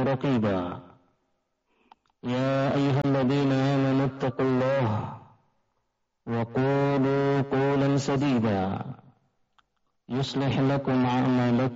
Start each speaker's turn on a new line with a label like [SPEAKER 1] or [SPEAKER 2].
[SPEAKER 1] رقيبا يا أيها الذين آمنوا اتقوا الله وقولوا قولا سديدا يصلح لكم أعمالكم